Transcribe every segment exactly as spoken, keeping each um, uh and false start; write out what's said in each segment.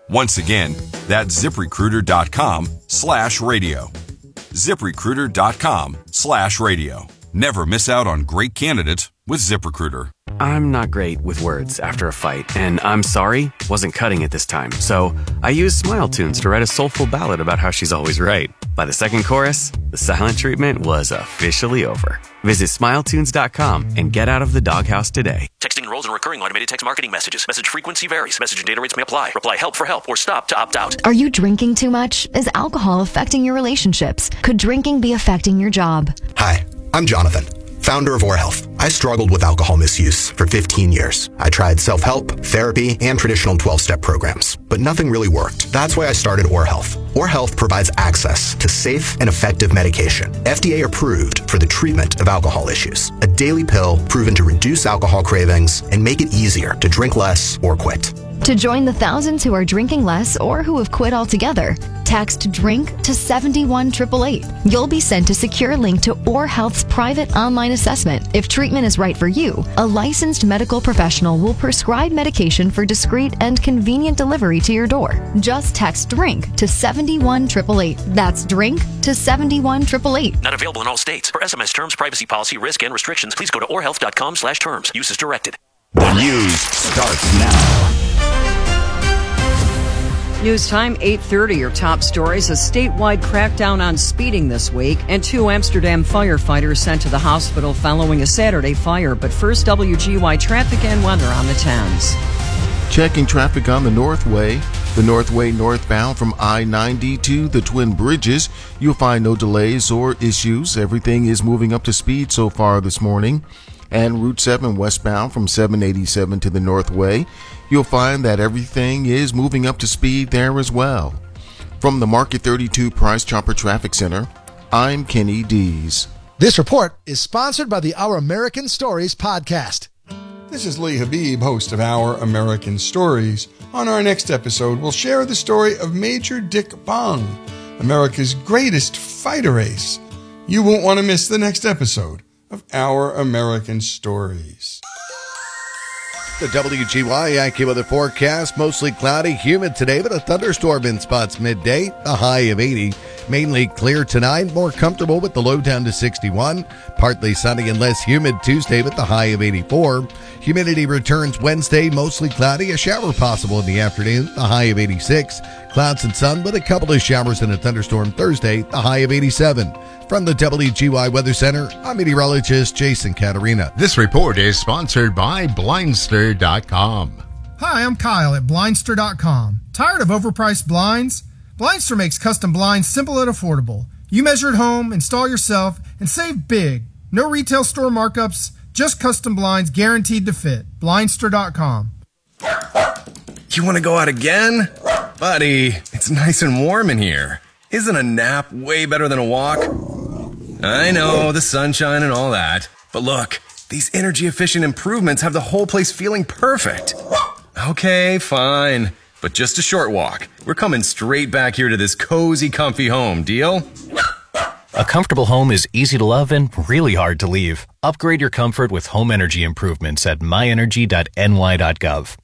Once again, that's ZipRecruiter.com slash radio. ZipRecruiter.com slash radio. Never miss out on great candidates with ZipRecruiter. I'm not great with words after a fight, and I'm sorry wasn't cutting it this time. So I used Smile Tunes to write a soulful ballad about how she's always right. By the second chorus, the silent treatment was officially over. Visit Smile Tunes dot com and get out of the doghouse today. Texting enrolls in recurring automated text marketing messages. Message frequency varies. Message and data rates may apply. Reply help for help or stop to opt out. Are you drinking too much? Is alcohol affecting your relationships? Could drinking be affecting your job? Hi, I'm Jonathan, founder of OrHealth. I struggled with alcohol misuse for fifteen years. I tried self-help, therapy, and traditional twelve-step programs, but nothing really worked. That's why I started OrHealth. OrHealth provides access to safe and effective medication, F D A approved for the treatment of alcohol issues. A daily pill proven to reduce alcohol cravings and make it easier to drink less or quit. To join the thousands who are drinking less or who have quit altogether, text DRINK to seven one eight eight eight. You'll be sent a secure link to OrHealth's private online assessment. If treatment is right for you, a licensed medical professional will prescribe medication for discreet and convenient delivery to your door. Just text DRINK to seven one eight eight eight. That's DRINK to seven one eight eight eight. Not available in all states. For S M S terms, privacy policy, risk, and restrictions, please go to orhealth.com slash terms. Use as directed. The news starts now. News time, eight thirty. Your top stories: a statewide crackdown on speeding this week, and two Amsterdam firefighters sent to the hospital following a Saturday fire. But first, W G Y traffic and weather on the tens. Checking traffic on the Northway. The Northway northbound from I ninety to the Twin Bridges. You'll find no delays or issues. Everything is moving up to speed so far this morning. And Route seven westbound from seven eighty-seven to the Northway. You'll find that everything is moving up to speed there as well. From the Market thirty-two Price Chopper Traffic Center, I'm Kenny Dees. This report is sponsored by the Our American Stories podcast. This is Lee Habib, host of Our American Stories. On our next episode, we'll share the story of Major Dick Bong, America's greatest fighter ace. You won't want to miss the next episode of Our American Stories. The W G Y AccuWeather forecast: mostly cloudy, humid today, but a thunderstorm in spots midday, a high of eighty. Mainly clear tonight, more comfortable with the low down to sixty-one. Partly sunny and less humid Tuesday with the high of eighty-four. Humidity returns Wednesday, mostly cloudy, a shower possible in the afternoon, the high of eighty-six. Clouds and sun with a couple of showers and a thunderstorm Thursday, the high of eighty-seven. From the W G Y Weather Center, I'm meteorologist Jason Catarina. This report is sponsored by Blindster dot com. Hi, I'm Kyle at Blindster dot com. Tired of overpriced blinds? Blindster makes custom blinds simple and affordable. You measure at home, install yourself, and save big. No retail store markups, just custom blinds guaranteed to fit. Blindster dot com. You want to go out again? Buddy, it's nice and warm in here. Isn't a nap way better than a walk? I know, the sunshine and all that. But look, these energy-efficient improvements have the whole place feeling perfect. Okay, fine. But just a short walk. We're coming straight back here to this cozy, comfy home. Deal? A comfortable home is easy to love and really hard to leave. Upgrade your comfort with home energy improvements at my energy dot n y dot gov.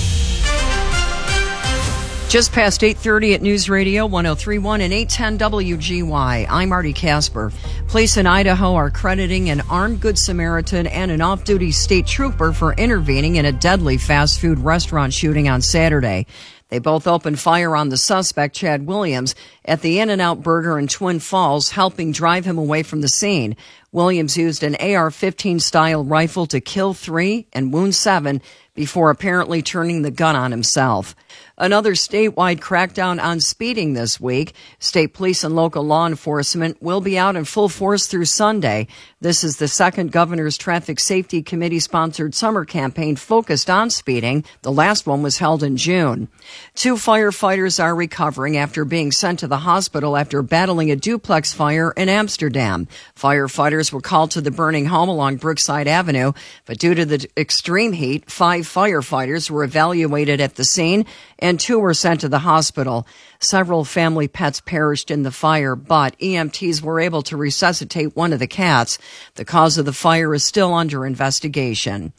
Just past eight thirty at News Radio one oh three point one and eight ten W G Y. I'm Marty Casper. Police in Idaho are crediting an armed Good Samaritan and an off-duty state trooper for intervening in a deadly fast food restaurant shooting on Saturday. They both opened fire on the suspect, Chad Williams, at the In-N-Out Burger in Twin Falls, helping drive him away from the scene. Williams used an A R fifteen style rifle to kill three and wound seven before apparently turning the gun on himself. Another statewide crackdown on speeding this week. State police and local law enforcement will be out in full force through Sunday. This is the second Governor's Traffic Safety Committee-sponsored summer campaign focused on speeding. The last one was held in June. Two firefighters are recovering after being sent to the hospital after battling a duplex fire in Amsterdam. Firefighters were called to the burning home along Brookside Avenue, but due to the extreme heat, five firefighters were evaluated at the scene and two were sent to the hospital. Several family pets perished in the fire, but E M Ts were able to resuscitate one of the cats. The cause of the fire is still under investigation.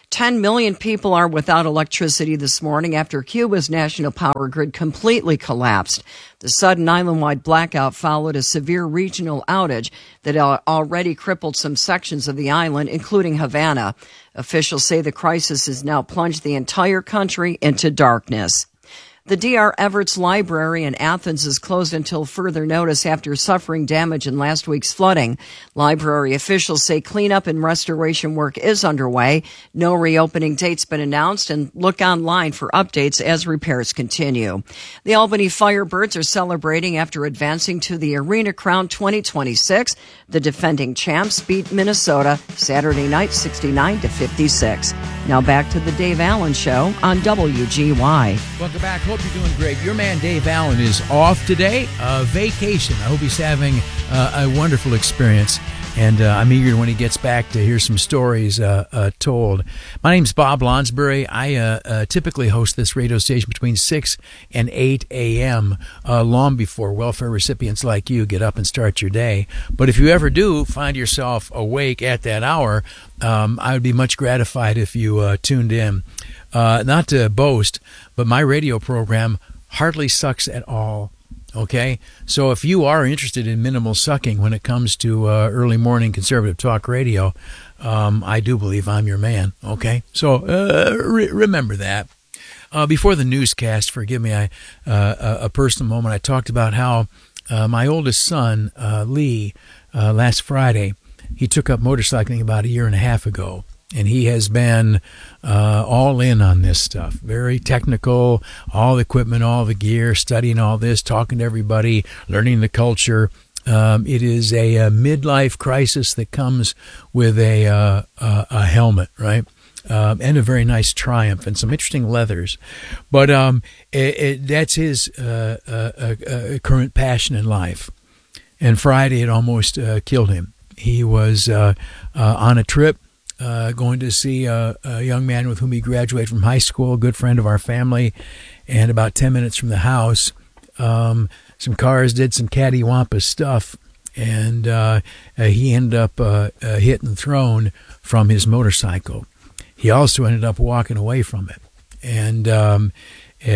ten million people are without electricity this morning after Cuba's national power grid completely collapsed. The sudden island-wide blackout followed a severe regional outage that already crippled some sections of the island, including Havana. Officials say the crisis has now plunged the entire country into darkness. The D R Everett's Library in Athens is closed until further notice after suffering damage in last week's flooding. Library officials say cleanup and restoration work is underway. No reopening date's been announced, and look online for updates as repairs continue. The Albany Firebirds are celebrating after advancing to the Arena Crown twenty twenty-six. The defending champs beat Minnesota Saturday night sixty-nine to fifty-six. Now back to the Dave Allen Show on W G Y. Welcome back. Hope you're doing great. Your man Dave Allen is off today, uh, vacation. I hope he's having uh, a wonderful experience, and uh, I'm eager when he gets back to hear some stories uh, uh, told. My name's Bob Lonsbury. I uh, uh, typically host this radio station between six and eight a.m., uh, long before welfare recipients like you get up and start your day. But if you ever do find yourself awake at that hour, um, I would be much gratified if you uh, tuned in. Uh, not to boast, but my radio program hardly sucks at all, okay? So if you are interested in minimal sucking when it comes to uh, early morning conservative talk radio, um, I do believe I'm your man, okay? So uh, re- remember that. Uh, before the newscast, forgive me, I, uh, a personal moment, I talked about how uh, my oldest son, uh, Lee, uh, last Friday, he took up motorcycling about a year and a half ago. And he has been uh, all in on this stuff, very technical, all the equipment, all the gear, studying all this, talking to everybody, learning the culture. Um, it is a, a midlife crisis that comes with a uh, a, a helmet, right? Um, and a very nice Triumph and some interesting leathers. But um, it, it, that's his uh, uh, uh, current passion in life. And Friday, it almost uh, killed him. He was uh, uh, on a trip. Uh, going to see a, a young man with whom he graduated from high school, a good friend of our family, and about ten minutes from the house, um, some cars did some cattywampus stuff, and uh, uh, he ended up uh, uh, hit and thrown from his motorcycle. He also ended up walking away from it, and um, it,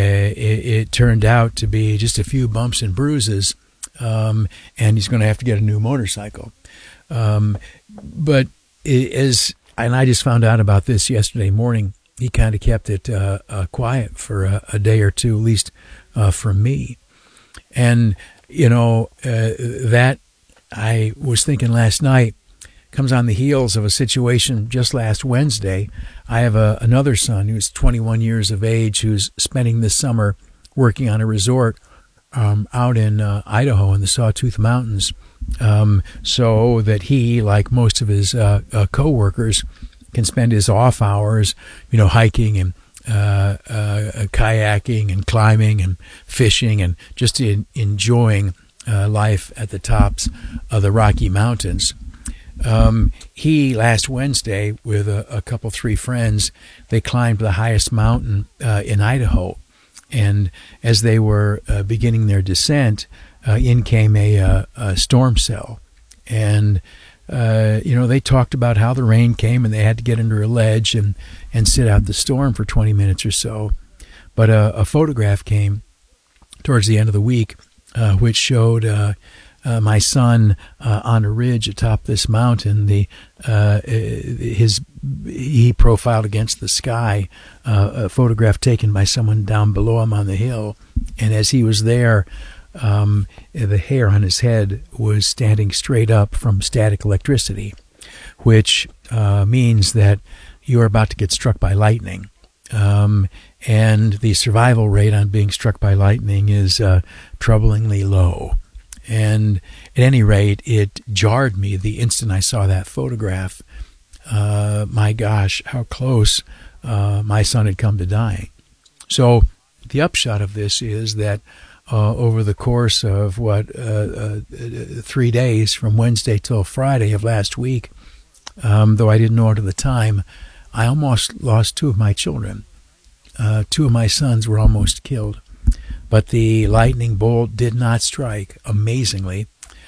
it turned out to be just a few bumps and bruises, um, and he's going to have to get a new motorcycle. Um, but it is... And I just found out about this yesterday morning. He kind of kept it uh, uh, quiet for a, a day or two, at least uh, from me. And, you know, uh, that I was thinking last night comes on the heels of a situation just last Wednesday. I have a, another son who's twenty-one years of age who's spending this summer working on a resort um, out in uh, Idaho in the Sawtooth Mountains. Um, so that he, like most of his uh, uh, co-workers, can spend his off hours, you know, hiking and uh, uh, kayaking and climbing and fishing and just in, enjoying uh, life at the tops of the Rocky Mountains. Um, he, last Wednesday, with a, a couple, three friends, they climbed the highest mountain uh, in Idaho. And as they were uh, beginning their descent, Uh, in came a, uh, a storm cell. And, uh, you know, they talked about how the rain came and they had to get under a ledge and, and sit out the storm for twenty minutes or so. But uh, a photograph came towards the end of the week, uh, which showed uh, uh, my son uh, on a ridge atop this mountain. The uh, his he profiled against the sky, uh, a photograph taken by someone down below him on the hill. And as he was there, Um, the hair on his head was standing straight up from static electricity, which uh, means that you are about to get struck by lightning. Um, and the survival rate on being struck by lightning is uh, troublingly low. And at any rate, it jarred me the instant I saw that photograph. Uh, my gosh, how close uh, my son had come to dying. So the upshot of this is that Uh, over the course of, what, uh, uh, three days from Wednesday till Friday of last week, um, though I didn't know it at the time, I almost lost two of my children. Uh, two of my sons were almost killed. But the lightning bolt did not strike, amazingly.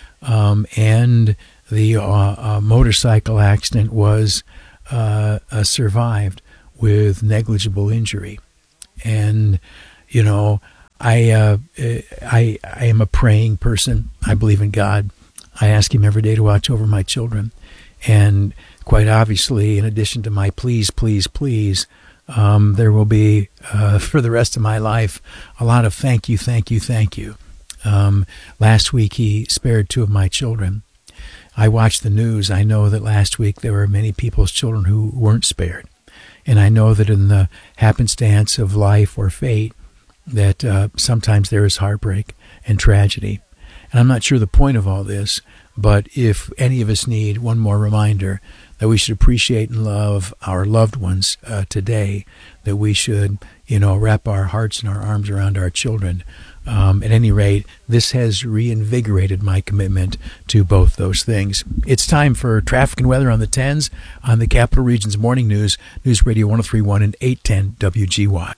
Um, and the uh, uh, motorcycle accident was uh, uh, survived. with negligible injury. And, you know, I, uh, I, I am a praying person. I believe in God. I ask him every day to watch over my children. And quite obviously, in addition to my please, please, please, um, there will be, uh, for the rest of my life, a lot of thank you, thank you, thank you. Um, last week, he spared two of my children. I watched the news. I know that last week there were many people's children who weren't spared. And I know that in the happenstance of life or fate, that uh, sometimes there is heartbreak and tragedy. And I'm not sure the point of all this, but if any of us need one more reminder that we should appreciate and love our loved ones uh, today, that we should, you know, wrap our hearts and our arms around our children. Um, at any rate, this has reinvigorated my commitment to both those things. It's time for traffic and weather on the tens on the Capital Region's Morning News, News Radio one oh three point one and eight ten W G Y.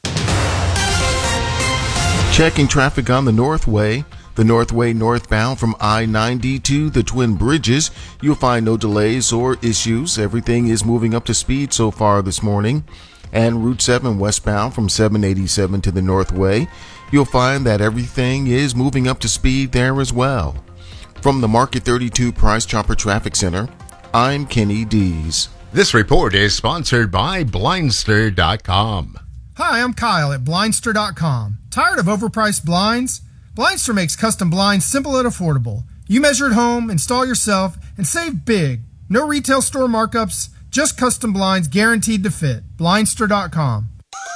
Checking traffic on the Northway. The Northway northbound from I ninety to the Twin Bridges. You'll find no delays or issues. Everything is moving up to speed so far this morning. And Route seven westbound from seven eighty-seven to the Northway. You'll find that everything is moving up to speed there as well. From the Market thirty-two Price Chopper Traffic Center, I'm Kenny Dees. This report is sponsored by Blindster dot com. Hi, I'm Kyle at Blindster dot com. Tired of overpriced blinds? Blindster makes custom blinds simple and affordable. You measure at home, install yourself, and save big. No retail store markups, just custom blinds guaranteed to fit. Blindster dot com.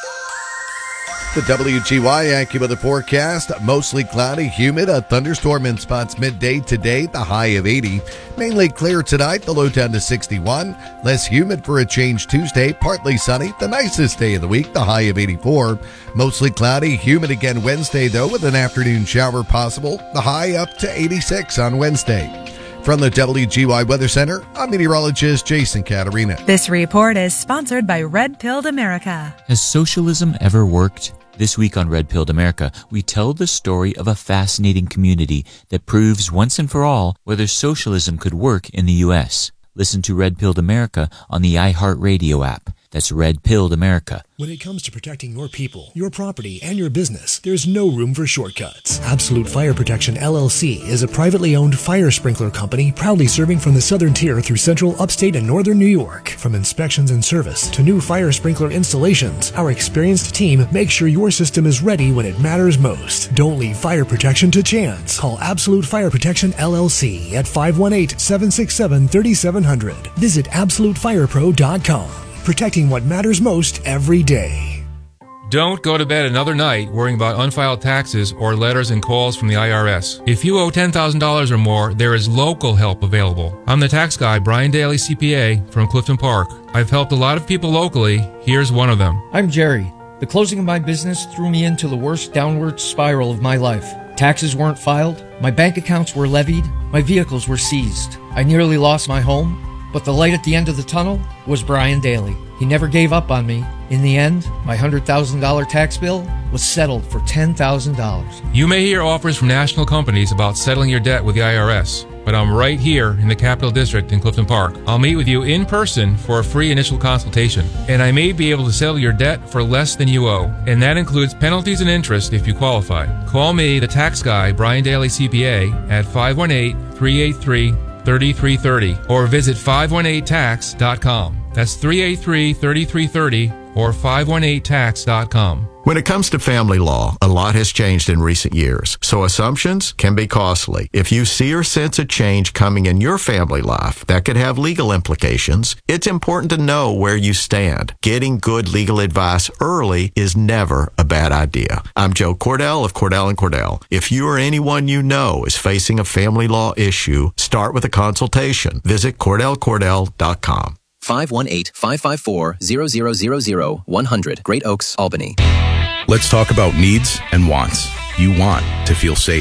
The W G Y AccuWeather forecast, mostly cloudy, humid, a thunderstorm in spots midday today, the high of eighty. Mainly clear tonight, the low down to sixty-one. Less humid for a change Tuesday, partly sunny, the nicest day of the week, the high of eighty-four. Mostly cloudy, humid again Wednesday though, with an afternoon shower possible, the high up to eighty-six on Wednesday. From the W G Y Weather Center, I'm meteorologist Jason Caterina. This report is sponsored by Red Pilled America. Has socialism ever worked? This week on Red Pilled America, we tell the story of a fascinating community that proves once and for all whether socialism could work in the U S. Listen to Red Pilled America on the iHeartRadio app. That's Red Pilled America. When it comes to protecting your people, your property, and your business, there's no room for shortcuts. Absolute Fire Protection L L C is a privately owned fire sprinkler company proudly serving from the southern tier through central, upstate, and northern New York. From inspections and service to new fire sprinkler installations, our experienced team makes sure your system is ready when it matters most. Don't leave fire protection to chance. Call Absolute Fire Protection L L C at five one eight, seven six seven, three seven zero zero. Visit absolute fire pro dot com. Protecting what matters most every day. Don't go to bed another night worrying about unfiled taxes or letters and calls from the I R S. If you owe ten thousand dollars or more, there is local help available. I'm the tax guy, Brian Daly, C P A, from Clifton Park. I've helped a lot of people locally. Here's one of them. I'm Jerry. The closing of my business threw me into the worst downward spiral of my life. Taxes weren't filed, my bank accounts were levied, my vehicles were seized. I nearly lost my home. But the light at the end of the tunnel was Brian Daly. He never gave up on me. In the end, my one hundred thousand dollars tax bill was settled for ten thousand dollars. You may hear offers from national companies about settling your debt with the I R S, but I'm right here in the Capital District in Clifton Park. I'll meet with you in person for a free initial consultation, and I may be able to settle your debt for less than you owe, and that includes penalties and interest if you qualify. Call me, the tax guy, Brian Daly, C P A, at five one eight, three eight three, three three three zero or visit five one eight tax dot com. That's three eight three, three three three zero or five one eight tax dot com. When it comes to family law, a lot has changed in recent years, so assumptions can be costly. If you see or sense a change coming in your family life that could have legal implications, it's important to know where you stand. Getting good legal advice early is never a bad idea. I'm Joe Cordell of Cordell and Cordell. If you or anyone you know is facing a family law issue, start with a consultation. Visit cordell cordell dot com. five one eight, five five four, zero zero zero zero, one hundred, Great Oaks, Albany. Let's talk about needs and wants. You want to feel safe.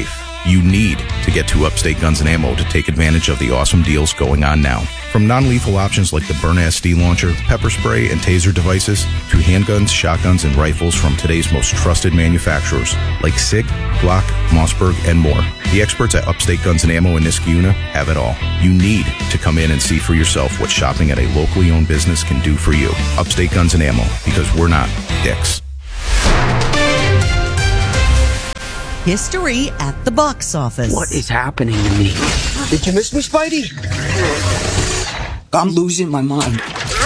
You need to get to Upstate Guns and Ammo to take advantage of the awesome deals going on now. From non-lethal options like the Burn S D launcher, pepper spray, and taser devices, to handguns, shotguns, and rifles from today's most trusted manufacturers like SIG, Glock, Mossberg, and more. The experts at Upstate Guns and Ammo in Niskayuna have it all. You need to come in and see for yourself what shopping at a locally owned business can do for you. Upstate Guns and Ammo, because we're not dicks. History at the box office. What is happening to me? Did you miss me, Spidey? I'm losing my mind.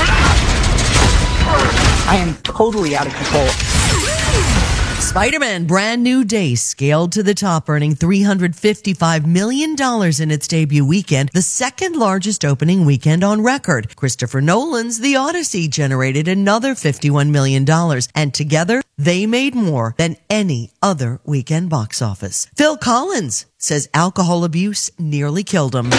I am totally out of control. Spider-Man Brand New Day scaled to the top, earning three hundred fifty-five million dollars in its debut weekend, the second largest opening weekend on record. Christopher Nolan's The Odyssey generated another fifty-one million dollars, and together they made more than any other weekend box office. Phil Collins says alcohol abuse nearly killed him.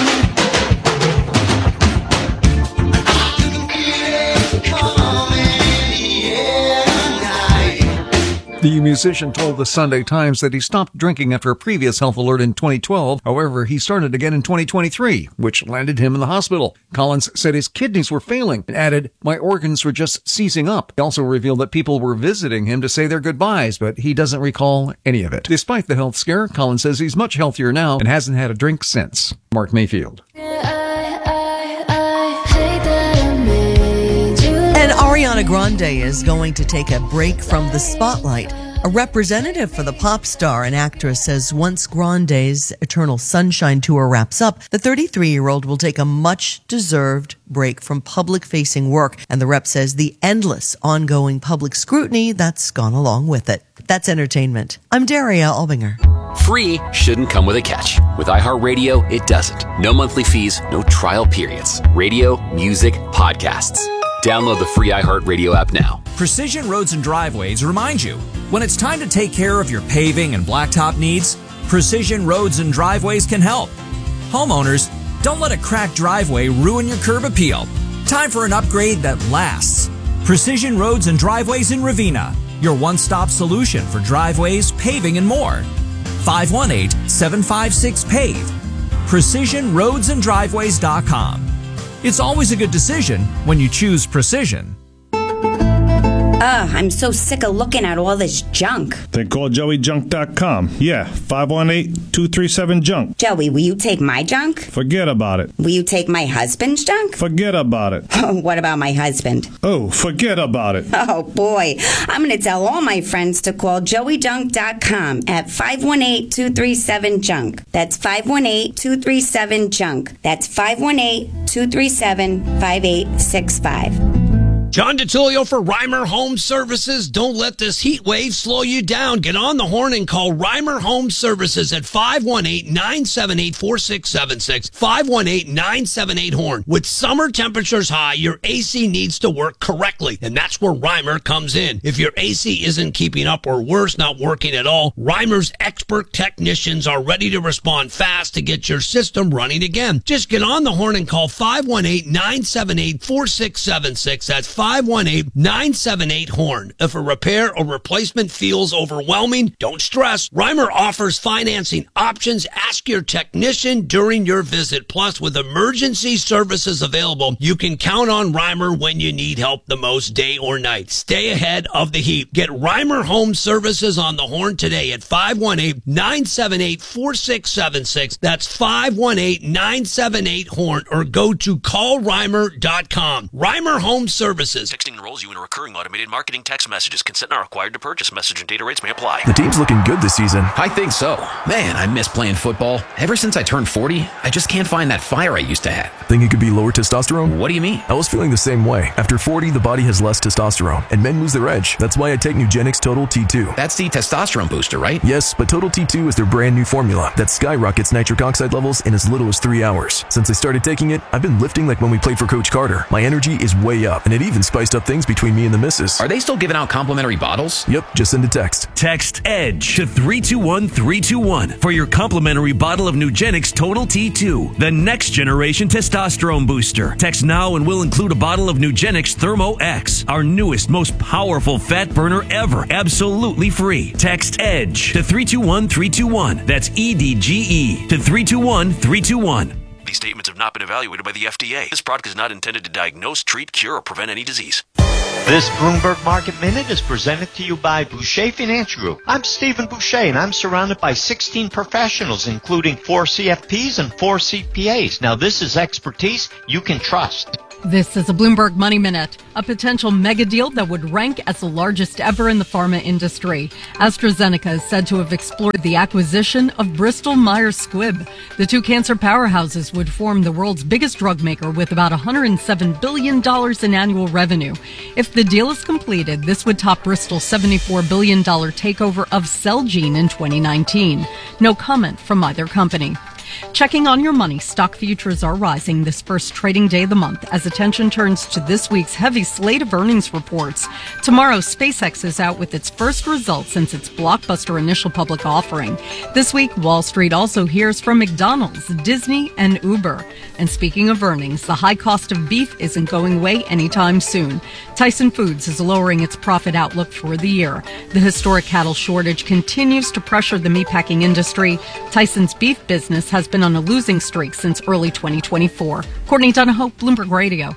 The musician told the Sunday Times that he stopped drinking after a previous health alert in twenty twelve. However, he started again in twenty twenty-three, which landed him in the hospital. Collins said his kidneys were failing and added, "My organs were just seizing up." He also revealed that people were visiting him to say their goodbyes, but he doesn't recall any of it. Despite the health scare, Collins says he's much healthier now and hasn't had a drink since. Mark Mayfield. And Ariana Grande is going to take a break from the spotlight. A representative for the pop star and actress says once Grande's Eternal Sunshine tour wraps up, the thirty-three-year-old will take a much-deserved break from public-facing work. And the rep says the endless, ongoing public scrutiny that's gone along with it. That's entertainment. I'm Daria Albinger. Free shouldn't come with a catch. With iHeartRadio, it doesn't. No monthly fees, no trial periods. Radio, music, podcasts. Download the free iHeartRadio app now. Precision Roads and Driveways reminds you, when it's time to take care of your paving and blacktop needs, Precision Roads and Driveways can help. Homeowners, don't let a cracked driveway ruin your curb appeal. Time for an upgrade that lasts. Precision Roads and Driveways in Ravina, your one-stop solution for driveways, paving, and more. five one eight, seven five six, PAVE. precision roads and driveways dot com. It's always a good decision when you choose precision. Ugh, I'm so sick of looking at all this junk. Then call Joey Junk dot com. Yeah, five one eight, two three seven, junk. Joey, will you take my junk? Forget about it. Will you take my husband's junk? Forget about it. Oh, what about my husband? Oh, forget about it. Oh, boy. I'm going to tell all my friends to call Joey Junk dot com at five one eight, two three seven, junk. That's five one eight, two three seven, junk. That's five one eight, two three seven, five eight six five. John DeTulio for Reimer Home Services. Don't let this heat wave slow you down. Get on the horn and call Reimer Home Services at five one eight, nine seven eight, four six seven six, five one eight, nine seven eight, horn. With summer temperatures high, your A C needs to work correctly, and that's where Reimer comes in. If your A C isn't keeping up or worse, not working at all, Reimer's expert technicians are ready to respond fast to get your system running again. Just get on the horn and call five one eight, nine seven eight, four six seven six. That's five one eight, nine seven eight, horn. If a repair or replacement feels overwhelming, don't stress. Reimer offers financing options. Ask your technician during your visit. Plus, with emergency services available, you can count on Reimer when you need help the most, day or night. Stay ahead of the heat. Get Reimer Home Services on the horn today at five one eight, nine seven eight, four six seven six. That's five one eight, nine seven eight, horn, or go to call reimer dot com. Reimer Home Services. Texting enrolls you in a recurring automated marketing text messages. Consent not required to purchase. Message and data rates may apply. The team's looking good this season. I think so. Man, I miss playing football. Ever since I turned forty, I just can't find that fire I used to have. Think it could be lower testosterone? What do you mean? I was feeling the same way. After forty, the body has less testosterone, and men lose their edge. That's why I take Nugenix Total T two. That's the testosterone booster, right? Yes, but Total T two is their brand new formula that skyrockets nitric oxide levels in as little as three hours. Since I started taking it, I've been lifting like when we played for Coach Carter. My energy is way up, and it even and spiced up things between me and the missus. Are they still giving out complimentary bottles? Yep, just send a text. Text EDGE to three two one three two one for your complimentary bottle of Nugenix Total T two, the next generation testosterone booster. Text now and we'll include a bottle of Nugenix Thermo X, our newest, most powerful fat burner ever, absolutely free. Text EDGE to three two one three two one. That's E D G E to three two one three two one. These statements have not been evaluated by the F D A. This product is not intended to diagnose, treat, cure, or prevent any disease. This Bloomberg Market Minute is presented to you by Boucher Financial Group. I'm Stephen Boucher, and I'm surrounded by sixteen professionals, including four C F Ps and four C P As. Now, this is expertise you can trust. This is a Bloomberg Money Minute, a potential mega deal that would rank as the largest ever in the pharma industry. AstraZeneca is said to have explored the acquisition of Bristol Myers Squibb. The two cancer powerhouses would form the world's biggest drug maker with about one hundred seven billion dollars in annual revenue. If the deal is completed, this would top Bristol's seventy-four billion dollars takeover of Celgene in twenty nineteen. No comment from either company. Checking on your money, stock futures are rising this first trading day of the month as attention turns to this week's heavy slate of earnings reports. Tomorrow, SpaceX is out with its first results since its blockbuster initial public offering. This week, Wall Street also hears from McDonald's, Disney, and Uber. And speaking of earnings, the high cost of beef isn't going away anytime soon. Tyson Foods is lowering its profit outlook for the year. The historic cattle shortage continues to pressure the meatpacking industry. Tyson's beef business has been on a losing streak since early twenty twenty-four. Courtney Donahoe, Bloomberg Radio.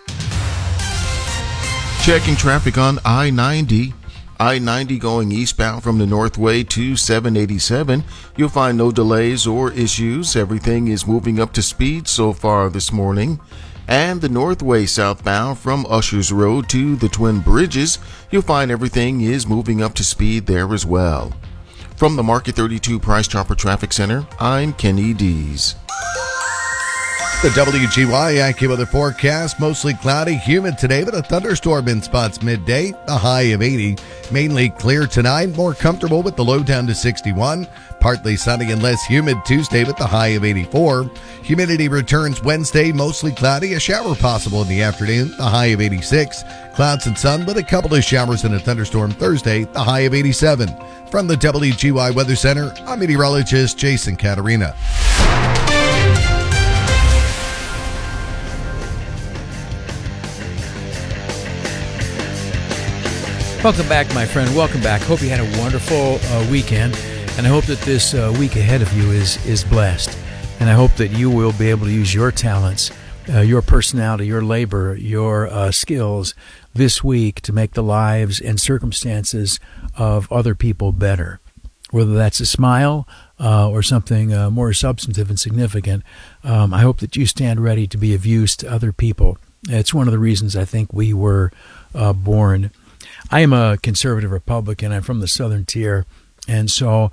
Checking traffic on I ninety. I ninety going eastbound from the Northway to seven eighty-seven. You'll find no delays or issues. Everything is moving up to speed so far this morning. And the Northway southbound from Ushers Road to the Twin Bridges, you'll find everything is moving up to speed there as well. From the Market thirty-two Price Chopper Traffic Center, I'm Kenny Dees. The W G Y AccuWeather forecast, mostly cloudy, humid today, but a thunderstorm in spots midday, a high of eighty. Mainly clear tonight, more comfortable with the low down to sixty-one. Partly sunny and less humid Tuesday with the high of eighty-four. Humidity returns Wednesday, mostly cloudy, a shower possible in the afternoon, the high of eighty-six. Clouds and sun with a couple of showers and a thunderstorm Thursday, the high of eighty-seven. From the W G Y Weather Center, I'm meteorologist Jason Caterina. Welcome back, my friend. Welcome back. Hope you had a wonderful uh, weekend, and I hope that this uh, week ahead of you is is blessed. And I hope that you will be able to use your talents, uh, your personality, your labor, your uh, skills this week to make the lives and circumstances of other people better. Whether that's a smile uh, or something uh, more substantive and significant, um, I hope that you stand ready to be of use to other people. It's one of the reasons I think we were uh, born. I am a conservative Republican. I'm from the Southern Tier, and so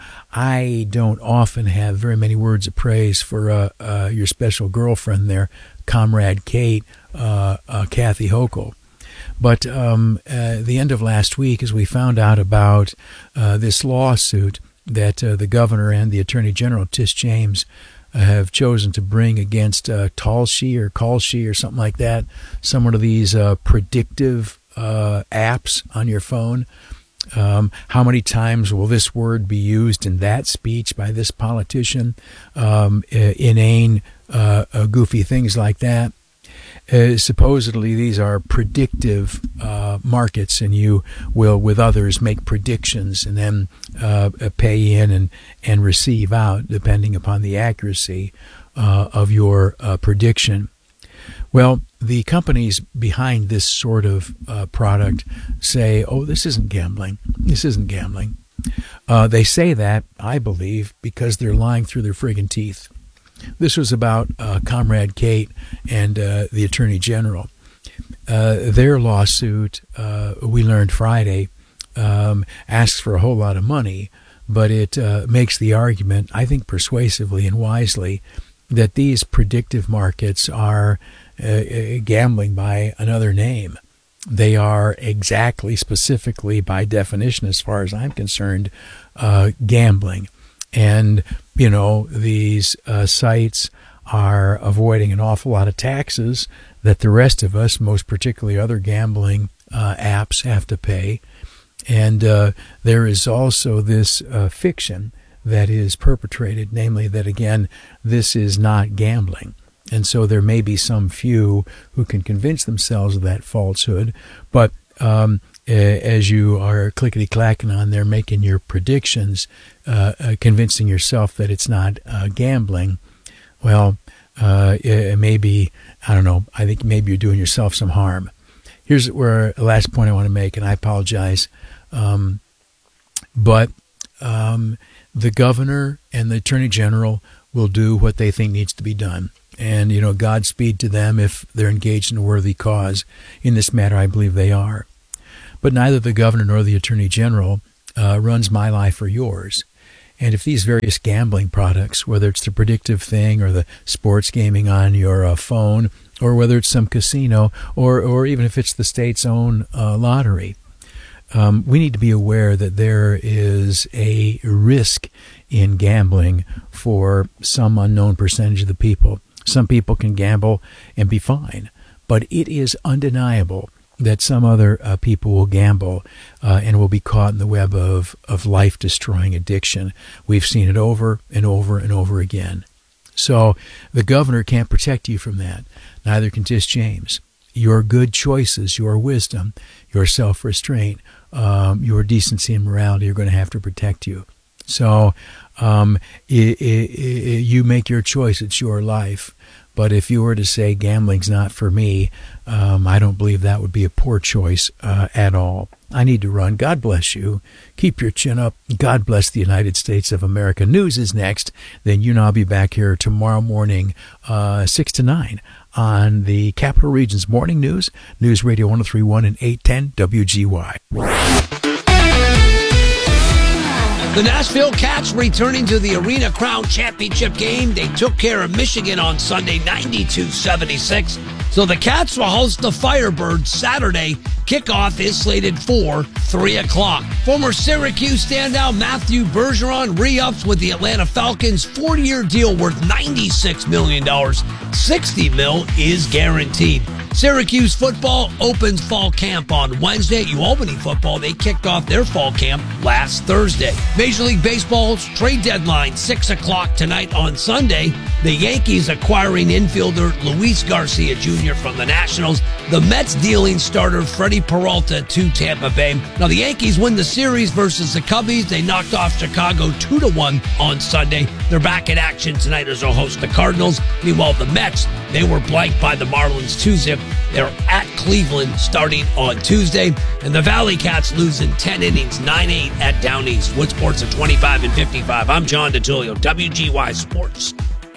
I don't often have very many words of praise for uh, uh, your special girlfriend there, Comrade Kate, uh, uh, Kathy Hochul. But um, uh, the end of last week, as we found out about uh, this lawsuit that uh, the governor and the Attorney General, Tish James, uh, have chosen to bring against uh, Talshi or Kalshi or something like that, some of these uh, predictive uh, apps on your phone. Um, how many times will this word be used in that speech by this politician? Um, uh, inane, uh, uh, goofy things like that. Uh, supposedly these are predictive uh, markets, and you will, with others, make predictions and then uh, pay in and, and receive out, depending upon the accuracy uh, of your uh, prediction. Well, the companies behind this sort of uh, product say, oh, this isn't gambling. This isn't gambling. Uh, they say that, I believe, because they're lying through their friggin' teeth. This was about uh, Comrade Kate and uh, the Attorney General. Uh, their lawsuit, uh, we learned Friday, um, asks for a whole lot of money, but it uh, makes the argument, I think persuasively and wisely, that these predictive markets are uh, gambling by another name. They are exactly, specifically, by definition, as far as I'm concerned, uh, gambling. And, you know, these uh, sites are avoiding an awful lot of taxes that the rest of us, most particularly other gambling uh, apps have to pay. And uh, there is also this uh, fiction that is perpetrated, namely that, again, this is not gambling. And so there may be some few who can convince themselves of that falsehood. But um, as you are clickety-clacking on there, making your predictions, uh, uh, convincing yourself that it's not uh, gambling, well, uh, it may be, I don't know, I think maybe you're doing yourself some harm. Here's where the last point I want to make, and I apologize. Um, but um, the governor and the attorney general will do what they think needs to be done. And, you know, Godspeed to them if they're engaged in a worthy cause. In this matter, I believe they are. But neither the governor nor the attorney general uh, runs my life or yours. And if these various gambling products, whether it's the predictive thing or the sports gaming on your uh, phone, or whether it's some casino, or, or even if it's the state's own uh, lottery, um, we need to be aware that there is a risk in gambling for some unknown percentage of the people. Some people can gamble and be fine, but it is undeniable that some other uh, people will gamble uh, and will be caught in the web of, of life-destroying addiction. We've seen it over and over and over again. So the governor can't protect you from that. Neither can Tish James. Your good choices, your wisdom, your self-restraint, um, your decency and morality are going to have to protect you. So um, it, it, it, you make your choice. It's your life. But if you were to say gambling's not for me, um, I don't believe that would be a poor choice uh, at all. I need to run. God bless you. Keep your chin up. God bless the United States of America. News is next. Then you and I'll be back here tomorrow morning, uh, six to nine, on the Capital Region's Morning News, News Radio one oh three point one and eight ten W G Y. The Nashville Cats returning to the Arena Crown Championship game. They took care of Michigan on Sunday, ninety-two seventy-six. So the Cats will host the Firebirds Saturday. Kickoff is slated for three o'clock. Former Syracuse standout Matthew Bergeron re-ups with the Atlanta Falcons. forty-year deal worth ninety-six million dollars. sixty mil is guaranteed. Syracuse football opens fall camp on Wednesday. UAlbany football, they kicked off their fall camp last Thursday. Major League Baseball's trade deadline, six o'clock tonight on Sunday. The Yankees acquiring infielder Luis Garcia Junior from the Nationals. The Mets dealing starter Freddie Peralta to Tampa Bay. Now, the Yankees win the series versus the Cubbies. They knocked off Chicago two to one on Sunday. They're back in action tonight as they'll host the Cardinals. Meanwhile, the Mets, they were blanked by the Marlins two zip. They're at Cleveland starting on Tuesday. And the Valley Cats losing ten innings, nine eight at Down East. Wood Sports at twenty-five and fifty-five. I'm John DeTullio, W G Y Sports.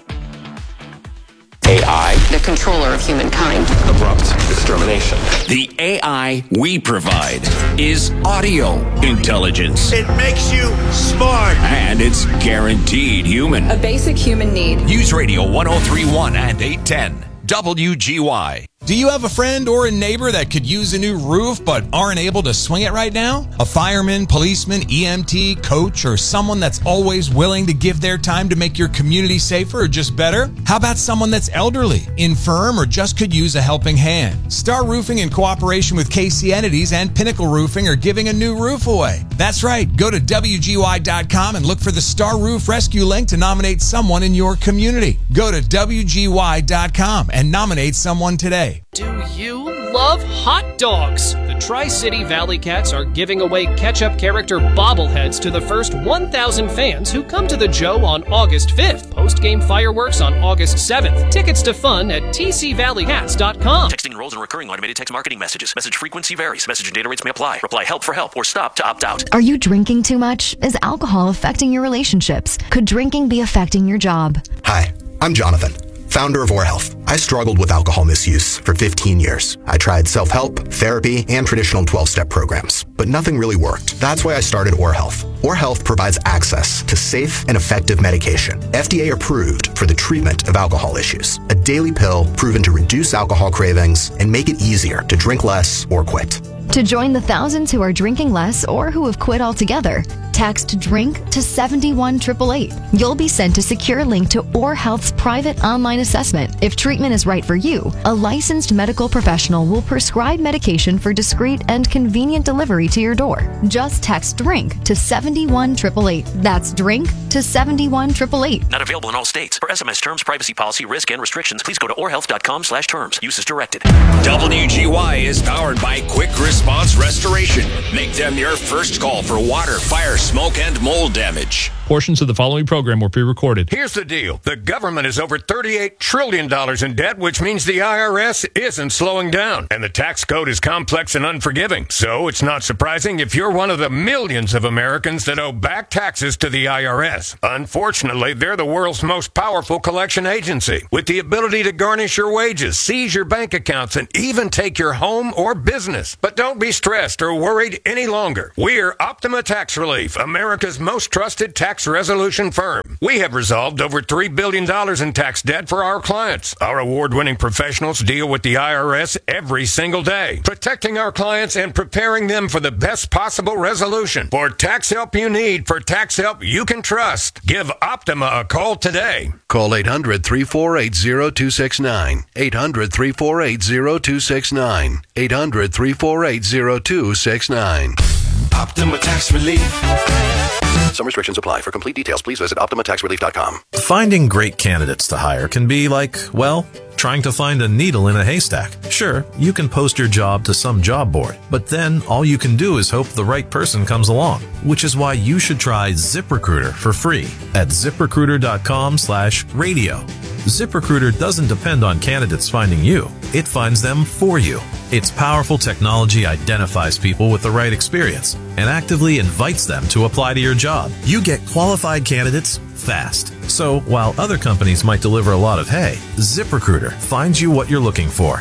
A I. The controller of humankind. Abrupt extermination. The A I we provide is audio intelligence. It makes you smart. And it's guaranteed human. A basic human need. News Radio one oh three point one and eight ten. W G Y. Do you have a friend or a neighbor that could use a new roof but aren't able to swing it right now? A fireman, policeman, E M T, coach, or someone that's always willing to give their time to make your community safer or just better? How about someone that's elderly, infirm, or just could use a helping hand? Star Roofing, in cooperation with K C Entities and Pinnacle Roofing, are giving a new roof away. That's right. Go to W G Y dot com and look for the Star Roof Rescue link to nominate someone in your community. Go to W G Y dot com and nominate someone today. Do you love hot dogs? The Tri-City Valley Cats are giving away ketchup character bobbleheads to the first one thousand fans who come to the Joe on August fifth. Post-game fireworks on August seventh. Tickets to fun at T C Valley Cats dot com. Texting enrolls in recurring automated text marketing messages. Message frequency varies. Message and data rates may apply. Reply help for help or stop to opt out. Are you drinking too much? Is alcohol affecting your relationships? Could drinking be affecting your job? Hi, I'm Jonathan, founder of OrHealth. I struggled with alcohol misuse for fifteen years. I tried self-help, therapy, and traditional twelve-step programs, but nothing really worked. That's why I started OrHealth. OrHealth provides access to safe and effective medication, F D A approved for the treatment of alcohol issues. A daily pill proven to reduce alcohol cravings and make it easier to drink less or quit. To join the thousands who are drinking less or who have quit altogether, Text DRINK to seven one eight eight eight. You'll be sent a secure link to OrHealth's private online assessment. If treatment is right for you, a licensed medical professional will prescribe medication for discreet and convenient delivery to your door. Just text DRINK to seven one eight eight eight. That's DRINK to seven one eight eight eight. Not available in all states. For S M S terms, privacy policy, risk, and restrictions, please go to orhealth.com slash terms. Use as directed. W G Y is powered by Quick Response Restoration. Make them your first call for water, fire, smoke, and mold damage. Portions of the following program were pre-recorded. Here's the deal. The government is over thirty-eight trillion dollars in debt, which means the I R S isn't slowing down. And the tax code is complex and unforgiving. So it's not surprising if you're one of the millions of Americans that owe back taxes to the I R S. Unfortunately, they're the world's most powerful collection agency, with the ability to garnish your wages, seize your bank accounts, and even take your home or business. But don't be stressed or worried any longer. We're Optima Tax Relief, America's most trusted tax resolution firm. We have resolved over three billion dollars in tax debt for our clients. Our award-winning professionals deal with the I R S every single day, protecting our clients and preparing them for the best possible resolution. For tax help you need, for tax help you can trust, give Optima a call today. Call eight hundred, three four eight, zero two six nine. eight hundred, three four eight, zero two six nine. eight hundred, three four eight, zero two six nine. Optima Tax Relief. Some restrictions apply. For complete details, please visit optima tax relief dot com. Finding great candidates to hire can be like, well, trying to find a needle in a haystack. Sure, you can post your job to some job board, but then all you can do is hope the right person comes along, which is why you should try ZipRecruiter for free at ziprecruiter.com slash radio. ZipRecruiter doesn't depend on candidates finding you. It finds them for you. Its powerful technology identifies people with the right experience and actively invites them to apply to your job. You get qualified candidates fast. So while other companies might deliver a lot of hay, ZipRecruiter finds you what you're looking for.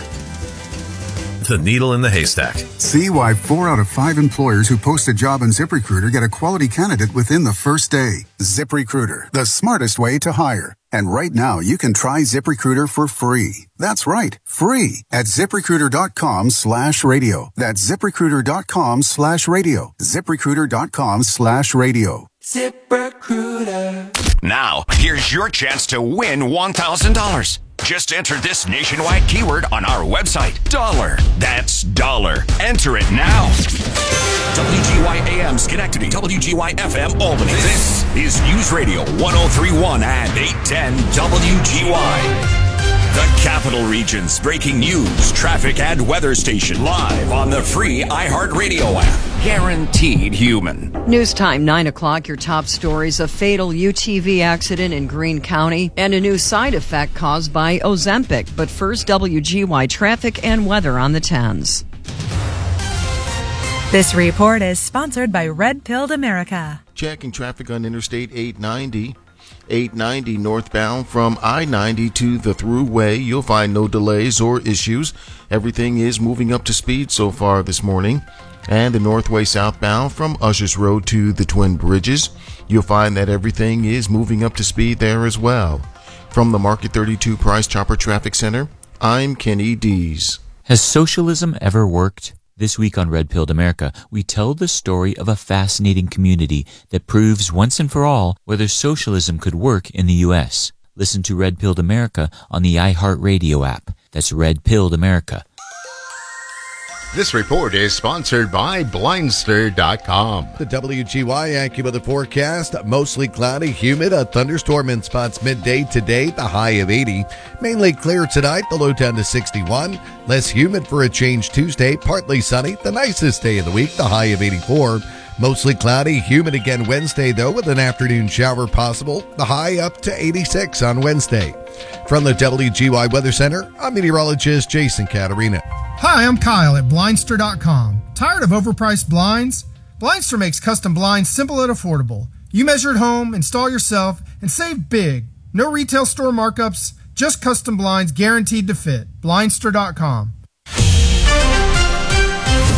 The needle in the haystack. See why four out of five employers who post a job on ZipRecruiter get a quality candidate within the first day. ZipRecruiter, the smartest way to hire. And right now, you can try ZipRecruiter for free. That's right, free at ZipRecruiter.com slash radio. That's ZipRecruiter.com slash radio. ZipRecruiter.com slash radio. ZipRecruiter. Now, here's your chance to win one thousand dollars. Just enter this nationwide keyword on our website, dollar. That's dollar. Enter it now. W G Y A M Schenectady, W G Y F M Albany. This is News Radio one oh three point one and eight ten W G Y. The Capital Region's breaking news, traffic, and weather station live on the free iHeartRadio app. Guaranteed human. News time, nine o'clock. Your top stories: a fatal U T V accident in Greene County and a new side effect caused by Ozempic. But first, W G Y traffic and weather on the tens. This report is sponsored by Red Pilled America. Checking traffic on Interstate eight ninety. eight ninety northbound from I ninety to the Thruway. You'll find no delays or issues. Everything is moving up to speed so far this morning. And the Northway southbound from Ushers Road to the Twin Bridges. You'll find that everything is moving up to speed there as well. From the Market thirty-two Price Chopper Traffic Center, I'm Kenny Dees. Has socialism ever worked? This week on Red Pilled America, we tell the story of a fascinating community that proves once and for all whether socialism could work in the U S. Listen to Red Pilled America on the iHeartRadio app. That's Red Pilled America. This report is sponsored by Blindster dot com. The W G Y AccuWeather forecast, mostly cloudy, humid, a thunderstorm in spots midday today, the high of eighty. Mainly clear tonight, the low down to sixty-one. Less humid for a change Tuesday, partly sunny, the nicest day of the week, the high of eighty-four. Mostly cloudy, humid again Wednesday, though, with an afternoon shower possible, the high up to eighty-six on Wednesday. From the W G Y Weather Center, I'm meteorologist Jason Caterina. Hi, I'm Kyle at Blindster dot com. Tired of overpriced blinds? Blindster makes custom blinds simple and affordable. You measure at home, install yourself, and save big. No retail store markups, just custom blinds guaranteed to fit. Blindster dot com.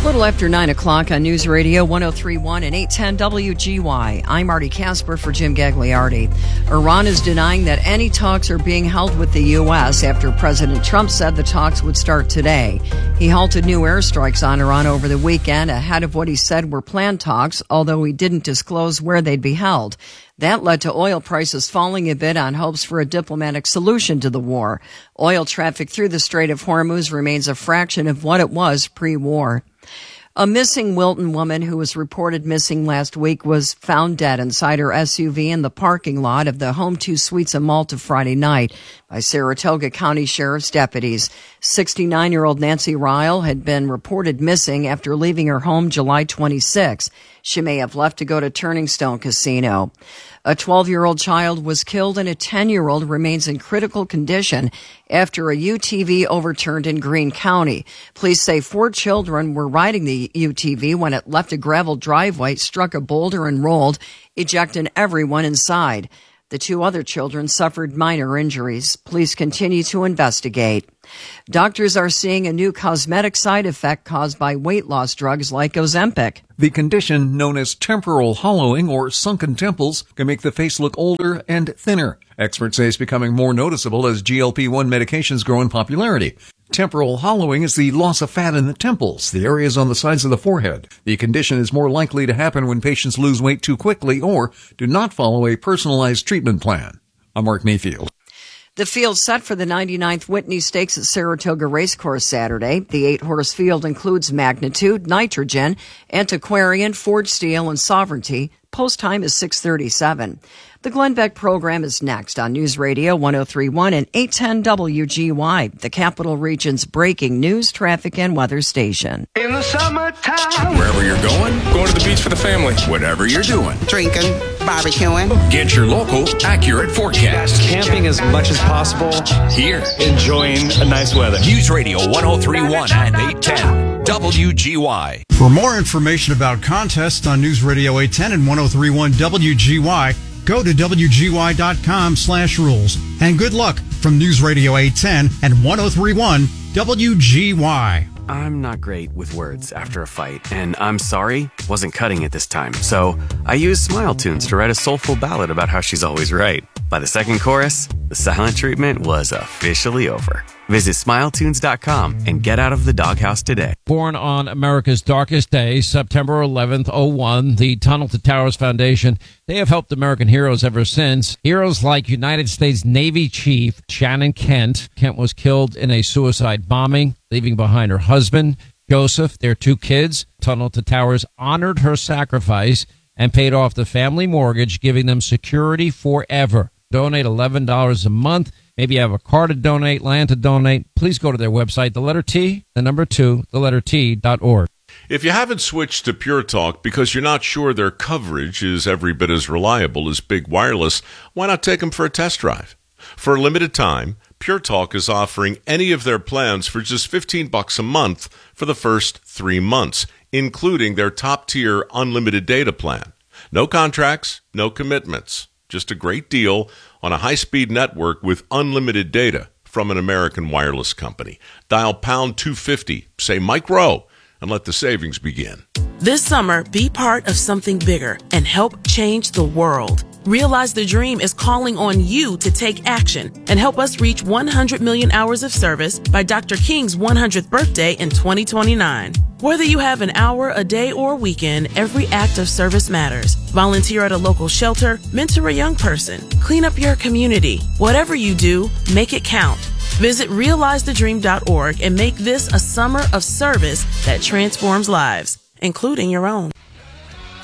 A little after nine o'clock on News Radio one oh three point one and eight ten W G Y. I'm Marty Casper for Jim Gagliardi. Iran is denying that any talks are being held with the U S after President Trump said the talks would start today. He halted new airstrikes on Iran over the weekend ahead of what he said were planned talks, although he didn't disclose where they'd be held. That led to oil prices falling a bit on hopes for a diplomatic solution to the war. Oil traffic through the Strait of Hormuz remains a fraction of what it was pre-war. A missing Wilton woman who was reported missing last week was found dead inside her S U V in the parking lot of the Home Two Suites in Malta Friday night by Saratoga County Sheriff's deputies. sixty-nine-year-old Nancy Ryle had been reported missing after leaving her home July twenty-sixth. She may have left to go to Turning Stone Casino. A twelve-year-old child was killed and a ten-year-old remains in critical condition after a U T V overturned in Greene County. Police say four children were riding the U T V when it left a gravel driveway, struck a boulder and rolled, ejecting everyone inside. The two other children suffered minor injuries. Police continue to investigate. Doctors are seeing a new cosmetic side effect caused by weight loss drugs like Ozempic. The condition, known as temporal hollowing or sunken temples, can make the face look older and thinner. Experts say it's becoming more noticeable as G L P one medications grow in popularity. Temporal hollowing is the loss of fat in the temples, the areas on the sides of the forehead. The condition is more likely to happen when patients lose weight too quickly or do not follow a personalized treatment plan. I'm Mark Mayfield. The field set for the ninety-ninth Whitney Stakes at Saratoga Racecourse Saturday. The eight-horse field includes Magnitude, Nitrogen, Antiquarian, Forge Steel, and Sovereignty. Post time is six thirty-seven. The Glenn Beck program is next on News Radio one oh three point one and eight ten W G Y, the Capital Region's breaking news, traffic, and weather station. In the summertime. Wherever you're going, going to the beach for the family. Whatever you're doing. Drinking, barbecuing. Get your local, accurate forecast. Camping as much as possible. Here. Enjoying a nice weather. News Radio one oh three point one and eight ten W G Y. For more information about contests on News Radio eight ten and one oh three point one W G Y, go to W G Y dot com slash rules. And good luck from News Radio eight ten and one oh three point one W G Y. I'm not great with words after a fight, and I'm sorry, wasn't cutting it this time. So I used Smile Tunes to write a soulful ballad about how she's always right. By the second chorus, the silent treatment was officially over. Visit smile tunes dot com and get out of the doghouse today. Born on America's darkest day, September eleventh, oh one, the Tunnel to Towers Foundation, they have helped American heroes ever since. Heroes like United States Navy Chief Shannon Kent. Kent was killed in a suicide bombing, leaving behind her husband, Joseph, their two kids. Tunnel to Towers honored her sacrifice and paid off the family mortgage, giving them security forever. Donate eleven dollars a month. Maybe you have a car to donate, land to donate. Please go to their website, the letter T, the number two, the letter T dot org. If you haven't switched to Pure Talk because you're not sure their coverage is every bit as reliable as Big Wireless, why not take them for a test drive? For a limited time, Pure Talk is offering any of their plans for just fifteen bucks a month for the first three months, including their top-tier unlimited data plan. No contracts, no commitments. Just a great deal on a high-speed network with unlimited data from an American wireless company. Dial pound two fifty, say Mike Rowe, and let the savings begin. This summer, be part of something bigger and help change the world. Realize the Dream is calling on you to take action and help us reach one hundred million hours of service by Doctor King's one hundredth birthday in twenty twenty-nine. Whether you have an hour, a day, or a weekend, every act of service matters. Volunteer at a local shelter, mentor a young person, clean up your community. Whatever you do, make it count. Visit realize the dream dot org and make this a summer of service that transforms lives, including your own.